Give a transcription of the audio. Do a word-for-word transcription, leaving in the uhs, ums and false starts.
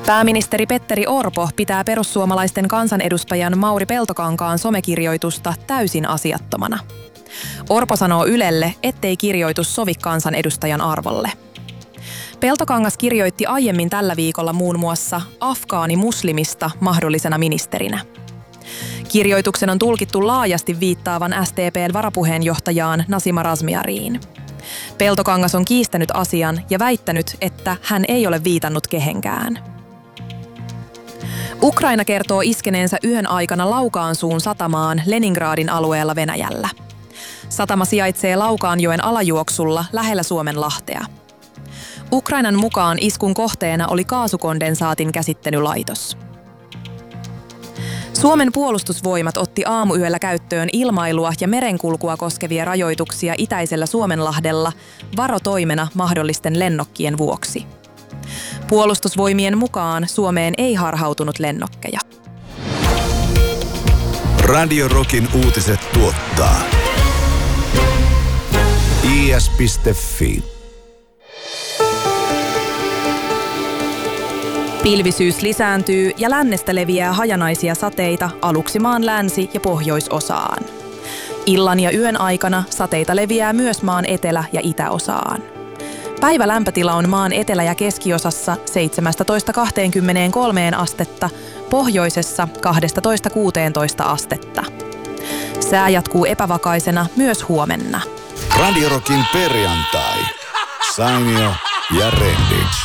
Pääministeri Petteri Orpo pitää perussuomalaisten kansanedustajan Mauri Peltokankaan somekirjoitusta täysin asiattomana. Orpo sanoo Ylelle, ettei kirjoitus sovi kansanedustajan arvolle. Peltokangas kirjoitti aiemmin tällä viikolla muun muassa afgaani-muslimista mahdollisena ministerinä. Kirjoituksen on tulkittu laajasti viittaavan S D P:n varapuheenjohtajaan Nazima Razmyariin. Peltokangas on kiistänyt asian ja väittänyt, että hän ei ole viitannut kehenkään. Ukraina kertoo iskeneensä yön aikana Laukaansuun satamaan Leningradin alueella Venäjällä. Satama sijaitsee Laukaanjoen alajuoksulla lähellä Suomenlahtea. Ukrainan mukaan iskun kohteena oli kaasukondensaatin käsittelylaitos. Suomen puolustusvoimat otti aamuyöllä käyttöön ilmailua ja merenkulkua koskevia rajoituksia itäisellä Suomenlahdella varotoimena mahdollisten lennokkien vuoksi. Puolustusvoimien mukaan Suomeen ei harhautunut lennokkeja. Radio Rockin uutiset tuottaa i s piste f i. Pilvisyys lisääntyy ja lännestä leviää hajanaisia sateita aluksi maan länsi- ja pohjoisosaan. Illan ja yön aikana sateita leviää myös maan etelä- ja itäosaan. Päivälämpötila on maan etelä- ja keskiosassa seitsemästätoista kaksikymmentäkolme astetta, pohjoisessa kaksitoista kuusitoista astetta. Sää jatkuu epävakaisena myös huomenna. Radio Rockin perjantai. Sainio ja Rendix.